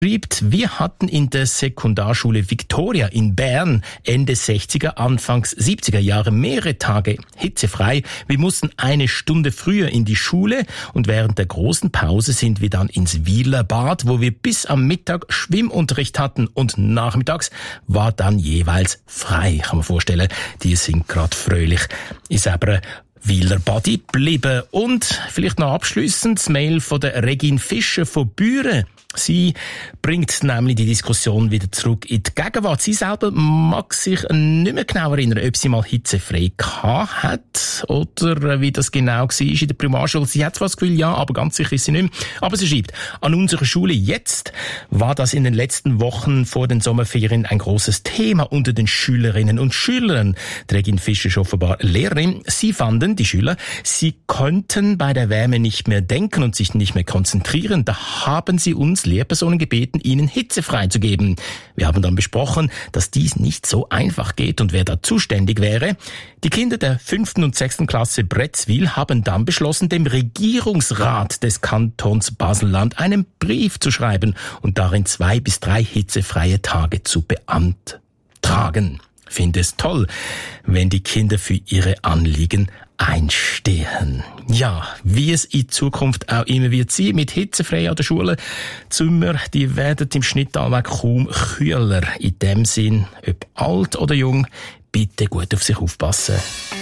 schreibt, wir hatten in der Sekundarschule Victoria in Bern Ende 60er, Anfangs 70er Jahre mehrere Tage hitzefrei. Wir mussten eine Stunde früher in die Schule und während der großen Pause sind wir dann ins Wieler Bad, wo wir bis am Mittag Schwimmunterricht hatten und nachmittags war dann jeweils frei. Kann man vorstellen, die sind gerade fröhlich ist aber Wieler Badi geblieben. Und vielleicht noch abschliessend das Mail von der Regine Fischer von Büren. Sie bringt nämlich die Diskussion wieder zurück in die Gegenwart. Sie selber mag sich nicht mehr genau erinnern, ob sie mal hitzefrei gehabt hat oder wie das genau war in der Primarschule. Sie hat zwar das Gefühl, ja, aber ganz sicher ist sie nicht mehr. Aber sie schreibt, an unserer Schule jetzt war das in den letzten Wochen vor den Sommerferien ein großes Thema unter den Schülerinnen und Schülern. Die Regine Fischer ist offenbar Lehrerin. Sie fanden, die Schüler, sie könnten bei der Wärme nicht mehr denken und sich nicht mehr konzentrieren. Da haben sie uns Lehrpersonen gebeten, ihnen Hitze freizugeben. Wir haben dann besprochen, dass dies nicht so einfach geht und wer da zuständig wäre. Die Kinder der 5. und 6. Klasse Bretzwil haben dann beschlossen, dem Regierungsrat des Kantons Basel-Land einen Brief zu schreiben und darin 2 bis 3 hitzefreie Tage zu beantragen. Finde es toll, wenn die Kinder für ihre Anliegen einstehen. Ja, wie es in Zukunft auch immer wird sein, mit hitzefrei an der Schule. Die Zimmer, die werden im Schnitt kaum kühler. In dem Sinn, ob alt oder jung, bitte gut auf sich aufpassen.